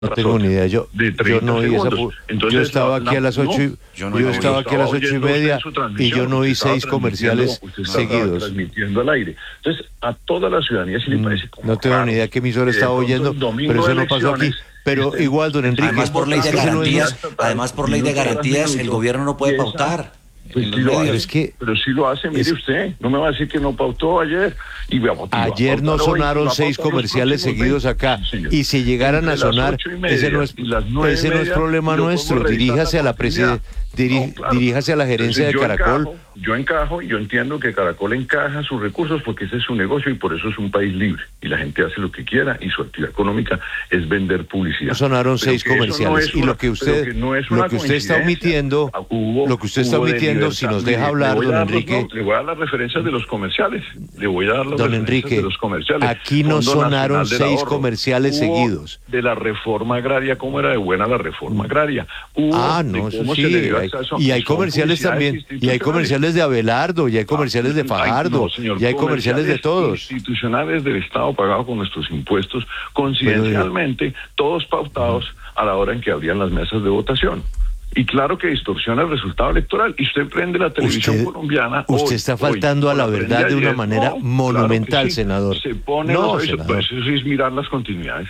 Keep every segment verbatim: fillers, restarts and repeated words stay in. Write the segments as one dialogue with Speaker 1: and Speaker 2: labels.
Speaker 1: No tengo ni idea, yo, yo no oí esa pu-
Speaker 2: Entonces,
Speaker 1: yo estaba
Speaker 2: la,
Speaker 1: aquí a las
Speaker 2: no,
Speaker 1: ocho y,
Speaker 2: yo, no,
Speaker 1: yo
Speaker 2: no,
Speaker 1: estaba
Speaker 2: yo
Speaker 1: aquí a las ocho y media y yo no oí seis comerciales
Speaker 2: usted estaba
Speaker 1: seguidos.
Speaker 2: transmitiendo al aire. Entonces, a toda la ciudadanía sí le parece como
Speaker 1: No tengo
Speaker 2: raro,
Speaker 1: ni idea qué emisora
Speaker 2: que
Speaker 1: estaba
Speaker 2: de pronto
Speaker 1: oyendo,
Speaker 2: el domingo
Speaker 1: pero eso
Speaker 2: de
Speaker 1: no pasó aquí.
Speaker 2: elecciones,
Speaker 1: Pero
Speaker 2: este,
Speaker 1: igual, don Enrique,
Speaker 3: Además, por ley de
Speaker 1: es que eso no es
Speaker 3: garantías,
Speaker 1: una-
Speaker 3: además por ley de garantías, el gobierno no puede pautar.
Speaker 2: Pues
Speaker 3: en
Speaker 2: sí
Speaker 3: los
Speaker 2: lo
Speaker 3: medios.
Speaker 2: hace,
Speaker 1: es que-
Speaker 2: pero sí lo hace, mire
Speaker 1: es-
Speaker 2: usted, no me va a decir que no pautó ayer. Y va a pautar
Speaker 1: Ayer no
Speaker 2: hoy,
Speaker 1: sonaron
Speaker 2: y va a
Speaker 1: seis
Speaker 2: pautar los
Speaker 1: comerciales
Speaker 2: próximos
Speaker 1: seguidos
Speaker 2: veinte.
Speaker 1: acá,
Speaker 2: Sí, señor.
Speaker 1: y si llegaran
Speaker 2: Entre
Speaker 1: a sonar,
Speaker 2: las ocho y media
Speaker 1: ese no es,
Speaker 2: y las nueve y
Speaker 1: ese no es
Speaker 2: media,
Speaker 1: problema
Speaker 2: yo
Speaker 1: nuestro,
Speaker 2: pongo a revisar
Speaker 1: diríjase a la
Speaker 2: continuidad.
Speaker 1: presidencia. Diri-
Speaker 2: No, claro.
Speaker 1: diríjase a la gerencia
Speaker 2: Entonces,
Speaker 1: de
Speaker 2: yo
Speaker 1: Caracol.
Speaker 2: encajo, yo encajo y yo entiendo que Caracol encaja sus recursos porque ese es su negocio y por eso es un país libre y la gente hace lo que quiera y su actividad económica es vender publicidad.
Speaker 1: Sonaron
Speaker 2: Pero
Speaker 1: seis
Speaker 2: que eso no
Speaker 1: comerciales
Speaker 2: es
Speaker 1: y
Speaker 2: una-
Speaker 1: lo que usted
Speaker 2: pero que no es una
Speaker 1: lo que usted está
Speaker 2: coincidencia.
Speaker 1: omitiendo,
Speaker 2: Ah, hubo-
Speaker 1: lo que usted está
Speaker 2: hubo de
Speaker 1: omitiendo, si
Speaker 2: libertad.
Speaker 1: nos deja
Speaker 2: Mire,
Speaker 1: hablar,
Speaker 2: le voy a
Speaker 1: don
Speaker 2: dar los
Speaker 1: Enrique.
Speaker 2: nom- le voy a dar las referencias de los comerciales. Le voy a dar las
Speaker 1: Don
Speaker 2: referencias
Speaker 1: Enrique,
Speaker 2: de los comerciales.
Speaker 1: aquí no
Speaker 2: Fondo
Speaker 1: sonaron
Speaker 2: Nacional del
Speaker 1: seis
Speaker 2: Ahorro.
Speaker 1: comerciales
Speaker 2: Hubo
Speaker 1: seguidos.
Speaker 2: de la reforma agraria, cómo era de buena la reforma agraria. Hubo
Speaker 1: Ah,
Speaker 2: de
Speaker 1: no, eso
Speaker 2: cómo
Speaker 1: sí.
Speaker 2: se le dio
Speaker 1: hay-
Speaker 2: acceso-
Speaker 1: y hay
Speaker 2: son
Speaker 1: comerciales
Speaker 2: publicidades
Speaker 1: también. Y hay
Speaker 2: institucionales.
Speaker 1: comerciales de Abelardo, y hay comerciales de
Speaker 2: Ay,
Speaker 1: Fajardo,
Speaker 2: no, señor,
Speaker 1: y hay comerciales de todos.
Speaker 2: institucionales del Estado pagados con nuestros impuestos, coincidencialmente, todos pautados a la hora en que abrían las mesas de votación. Y claro que distorsiona el resultado electoral. Y usted prende la televisión
Speaker 1: Usted-
Speaker 2: colombiana.
Speaker 1: usted
Speaker 2: hoy,
Speaker 1: está
Speaker 2: hoy,
Speaker 1: faltando a la
Speaker 2: o prende
Speaker 1: verdad de una
Speaker 2: ayer.
Speaker 1: manera
Speaker 2: No,
Speaker 1: monumental,
Speaker 2: claro que sí.
Speaker 1: senador.
Speaker 2: Se pone
Speaker 1: No,
Speaker 2: los-
Speaker 1: senador.
Speaker 2: pues eso sí es mirar las continuidades.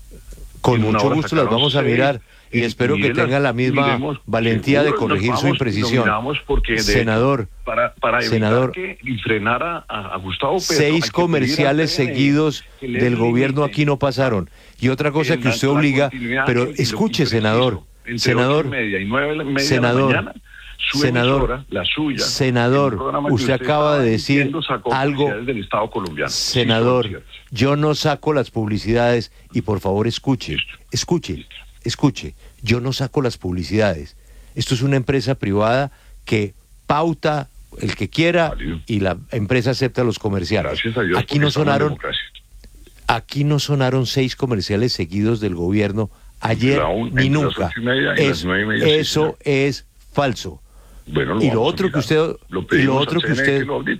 Speaker 1: Con
Speaker 2: En una
Speaker 1: mucho
Speaker 2: hora
Speaker 1: gusto las
Speaker 2: sacaron
Speaker 1: vamos a
Speaker 2: seis,
Speaker 1: mirar y
Speaker 2: y
Speaker 1: espero que
Speaker 2: mírelas,
Speaker 1: tenga la misma
Speaker 2: miremos,
Speaker 1: valentía de
Speaker 2: seguro,
Speaker 1: corregir
Speaker 2: nos
Speaker 1: su
Speaker 2: vamos y
Speaker 1: imprecisión.
Speaker 2: dominamos porque de
Speaker 1: Senador,
Speaker 2: hecho, para, para evitar
Speaker 1: senador,
Speaker 2: que y frenar a, a, a Gustavo Petro, hay
Speaker 1: seis
Speaker 2: que
Speaker 1: comerciales
Speaker 2: pedir al P N
Speaker 1: seguidos
Speaker 2: que le
Speaker 1: del gobierno
Speaker 2: limite
Speaker 1: aquí no pasaron. Y otra cosa
Speaker 2: en
Speaker 1: que
Speaker 2: la-
Speaker 1: usted
Speaker 2: la
Speaker 1: obliga,
Speaker 2: continuidad
Speaker 1: pero
Speaker 2: y lo
Speaker 1: escuche,
Speaker 2: impreciso.
Speaker 1: senador,
Speaker 2: Entre
Speaker 1: senador,
Speaker 2: ocho y media y nueve y media
Speaker 1: senador,
Speaker 2: de la mañana, su
Speaker 1: senador,
Speaker 2: emisora, la suya,
Speaker 1: senador,
Speaker 2: el programa que
Speaker 1: usted acaba
Speaker 2: estaba
Speaker 1: de decir
Speaker 2: emitiendo, sacó
Speaker 1: algo,
Speaker 2: publicidades del Estado colombiano. Sí,
Speaker 1: senador,
Speaker 2: son ciertas.
Speaker 1: yo no saco las publicidades y por favor escuche, escuche, escuche, yo no saco las publicidades. Esto es una empresa privada que pauta el que quiera
Speaker 2: Válido.
Speaker 1: y la empresa acepta los comerciales.
Speaker 2: Gracias a Dios.
Speaker 1: Aquí
Speaker 2: porque
Speaker 1: no
Speaker 2: estamos en
Speaker 1: sonaron,
Speaker 2: democracia.
Speaker 1: aquí no sonaron seis comerciales seguidos del gobierno ayer
Speaker 2: La un-
Speaker 1: ni
Speaker 2: entre las
Speaker 1: nunca.
Speaker 2: ocho y media y las
Speaker 1: Es-
Speaker 2: nueve y media, sí,
Speaker 1: eso
Speaker 2: señor.
Speaker 1: es falso.
Speaker 2: Bueno,
Speaker 1: y lo
Speaker 2: vamos a
Speaker 1: otro que
Speaker 2: mirar.
Speaker 1: usted-
Speaker 2: Lo
Speaker 1: y lo
Speaker 2: pedimos
Speaker 1: otro
Speaker 2: al
Speaker 1: que
Speaker 2: C N E
Speaker 1: usted-
Speaker 2: lo audite.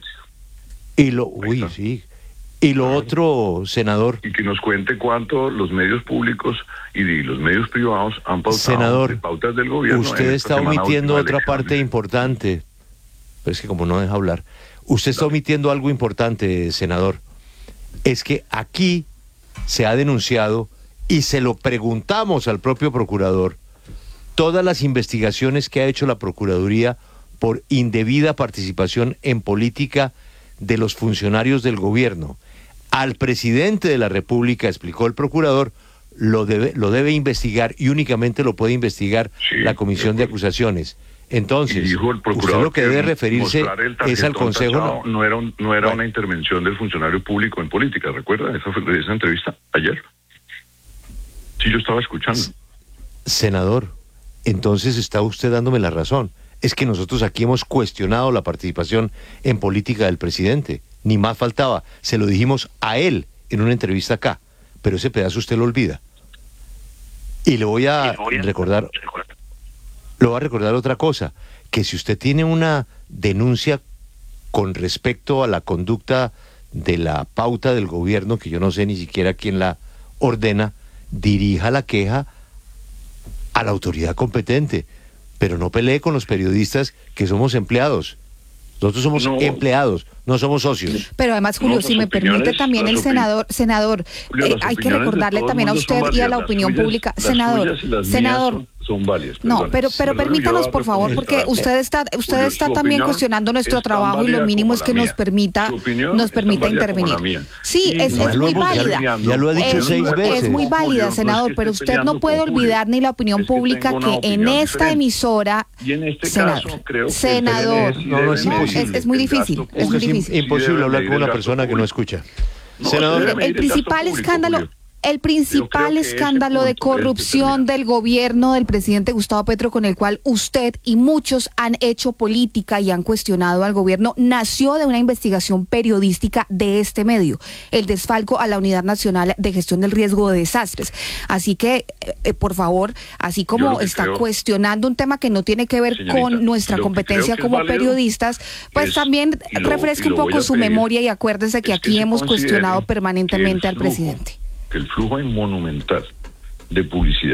Speaker 1: Y lo, uy,
Speaker 2: está.
Speaker 1: sí. Y lo otro, senador,
Speaker 2: Y que nos cuente cuánto los medios públicos y de los medios privados han pautado
Speaker 1: senador,
Speaker 2: de pautas del gobierno. en
Speaker 1: usted
Speaker 2: esta
Speaker 1: está
Speaker 2: semana
Speaker 1: omitiendo
Speaker 2: última de
Speaker 1: otra
Speaker 2: elecciones.
Speaker 1: parte importante. Pero es que como no deja hablar, usted está omitiendo algo importante, senador. Es que aquí se ha denunciado y se lo preguntamos al propio procurador, todas las investigaciones que ha hecho la Procuraduría por indebida participación en política de los funcionarios del gobierno. Al presidente de la República, explicó el procurador, lo debe, lo debe investigar y únicamente lo puede investigar
Speaker 2: Sí,
Speaker 1: la Comisión
Speaker 2: de
Speaker 1: de
Speaker 2: acuerdo.
Speaker 1: Acusaciones.
Speaker 2: Y
Speaker 1: Entonces,
Speaker 2: dijo el
Speaker 1: usted
Speaker 2: procurador
Speaker 1: lo que debe referirse
Speaker 2: mostrar el
Speaker 1: es al
Speaker 2: tarjetón
Speaker 1: Consejo...
Speaker 2: tachado no era, un- no era
Speaker 1: Bueno.
Speaker 2: una intervención del funcionario público en política, ¿recuerda esa, fue- esa entrevista ayer? Sí, yo estaba escuchando.
Speaker 1: Senador, entonces está usted dándome la razón. Es que nosotros aquí hemos cuestionado la participación en política del presidente. Ni más faltaba. Se lo dijimos a él en una entrevista acá. Pero ese pedazo usted lo olvida. Y le voy a recordar, le voy a recordar otra cosa, que si usted tiene una denuncia con respecto a la conducta de la pauta del gobierno, que yo no sé ni siquiera quién la ordena, dirija la queja a la autoridad competente, pero no pelee con los periodistas que somos empleados. Nosotros somos
Speaker 2: No.
Speaker 1: empleados, no somos socios.
Speaker 4: Pero además, Julio,
Speaker 2: No,
Speaker 4: si
Speaker 2: las
Speaker 4: me permite
Speaker 2: opiniones,
Speaker 4: también
Speaker 2: las
Speaker 4: el
Speaker 2: opi-
Speaker 4: senador, senador,
Speaker 2: Julio,
Speaker 4: eh,
Speaker 2: las
Speaker 4: hay que
Speaker 2: opiniones de
Speaker 4: recordarle
Speaker 2: todo el
Speaker 4: también a
Speaker 2: mundo son
Speaker 4: usted y a
Speaker 2: válidas.
Speaker 4: la
Speaker 2: Las
Speaker 4: opinión
Speaker 2: suyas-
Speaker 4: pública.
Speaker 2: las
Speaker 4: Senador,
Speaker 2: suyas y las mías
Speaker 4: senador.
Speaker 2: son- son válidas,
Speaker 4: No,
Speaker 2: perdón.
Speaker 4: pero pero
Speaker 2: Julio,
Speaker 4: permítanos,
Speaker 2: yo
Speaker 4: por favor,
Speaker 2: respeto-
Speaker 4: porque usted está usted
Speaker 2: Julio,
Speaker 4: está
Speaker 2: su
Speaker 4: también
Speaker 2: opinión
Speaker 4: cuestionando nuestro
Speaker 2: es tan
Speaker 4: trabajo y
Speaker 2: válida
Speaker 4: lo mínimo
Speaker 2: como
Speaker 4: es que
Speaker 2: la
Speaker 4: nos
Speaker 2: mía.
Speaker 4: permita
Speaker 2: Su opinión
Speaker 4: nos
Speaker 2: es tan
Speaker 4: permita
Speaker 2: válida como la
Speaker 4: intervenir.
Speaker 2: mía.
Speaker 4: Sí,
Speaker 2: Y
Speaker 4: es,
Speaker 2: no
Speaker 4: es
Speaker 1: lo
Speaker 4: muy
Speaker 1: hemos- ya-
Speaker 4: válida.
Speaker 1: ya lo ha dicho
Speaker 4: es,
Speaker 1: seis veces.
Speaker 4: es muy válida,
Speaker 2: Julio, no es
Speaker 4: senador,
Speaker 2: que
Speaker 4: pero
Speaker 2: esté
Speaker 4: usted no
Speaker 2: peleando
Speaker 4: puede
Speaker 2: con Julio.
Speaker 4: olvidar ni la opinión
Speaker 2: Es que
Speaker 4: pública
Speaker 2: tengo una
Speaker 4: que en
Speaker 2: opinión
Speaker 4: esta
Speaker 2: diferente.
Speaker 4: emisora,
Speaker 2: Y en este
Speaker 4: senador,
Speaker 2: caso, creo que el
Speaker 4: senador,
Speaker 2: P N D sí
Speaker 1: No, no, es
Speaker 2: debe medir
Speaker 1: imposible.
Speaker 4: es- es muy
Speaker 2: el gasto
Speaker 4: difícil, es
Speaker 2: público.
Speaker 4: muy
Speaker 1: Es im-
Speaker 4: difícil.
Speaker 1: imposible
Speaker 2: Sí debe
Speaker 1: hablar
Speaker 2: medir
Speaker 1: con
Speaker 2: el
Speaker 1: una
Speaker 2: gasto
Speaker 1: persona que no
Speaker 2: público.
Speaker 1: escucha.
Speaker 2: No,
Speaker 1: Senador,
Speaker 2: debe
Speaker 4: Mire,
Speaker 2: medir
Speaker 4: el
Speaker 2: gasto
Speaker 4: principal
Speaker 2: público,
Speaker 4: escándalo,
Speaker 2: Julio.
Speaker 4: el principal
Speaker 2: Yo creo que ese
Speaker 4: escándalo de
Speaker 2: punto es
Speaker 4: corrupción
Speaker 2: determinante.
Speaker 4: del gobierno del presidente Gustavo Petro, con el cual usted y muchos han hecho política y han cuestionado al gobierno, nació de una investigación periodística de este medio, el desfalco a la Unidad Nacional de Gestión del Riesgo de Desastres. Así que, eh, por favor, así
Speaker 2: Yo
Speaker 4: como
Speaker 2: lo que
Speaker 4: está
Speaker 2: creo,
Speaker 4: cuestionando un tema que no tiene que ver
Speaker 2: señorita,
Speaker 4: con nuestra
Speaker 2: lo que
Speaker 4: competencia
Speaker 2: creo que es
Speaker 4: como
Speaker 2: válido
Speaker 4: periodistas, pues
Speaker 2: es-
Speaker 4: también
Speaker 2: y lo-
Speaker 4: refresque
Speaker 2: y
Speaker 4: un
Speaker 2: lo voy
Speaker 4: poco
Speaker 2: a
Speaker 4: su
Speaker 2: pedir,
Speaker 4: memoria y acuérdese que
Speaker 2: es que
Speaker 4: aquí
Speaker 2: se
Speaker 4: hemos
Speaker 2: considere
Speaker 4: cuestionado
Speaker 2: que
Speaker 4: permanentemente
Speaker 2: el
Speaker 4: al
Speaker 2: flujo-
Speaker 4: presidente.
Speaker 2: que el flujo monumental de publicidad.